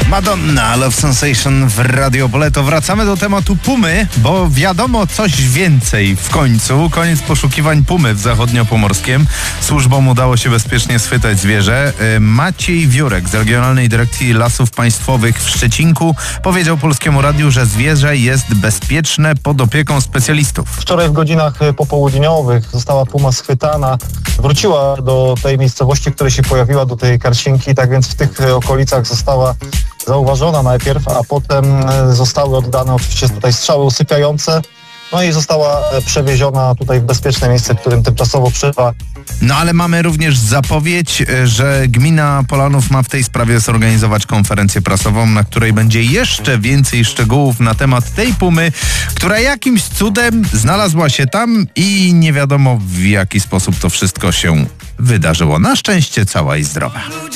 Madonna, Love Sensation w Radio Poleto. Wracamy do tematu pumy, bo wiadomo coś więcej w końcu. Koniec poszukiwań pumy w zachodniopomorskiem. Służbom udało się bezpiecznie schwytać zwierzę. Maciej Wiórek z Regionalnej Dyrekcji Lasów Państwowych w Szczecinku powiedział Polskiemu Radiu, że zwierzę jest bezpieczne pod opieką specjalistów. Wczoraj w godzinach popołudniowych została puma schwytana. Wróciła do tej miejscowości, w której się pojawiła, do tej Karsinki, tak więc w tych okolicach została zauważona najpierw, a potem zostały oddane oczywiście tutaj strzały usypiające, no i została przewieziona tutaj w bezpieczne miejsce, w którym tymczasowo przebywa. No ale mamy również zapowiedź, że gmina Polanów ma w tej sprawie zorganizować konferencję prasową, na której będzie jeszcze więcej szczegółów na temat tej pumy, która jakimś cudem znalazła się tam i nie wiadomo w jaki sposób to wszystko się wydarzyło. Na szczęście cała i zdrowa.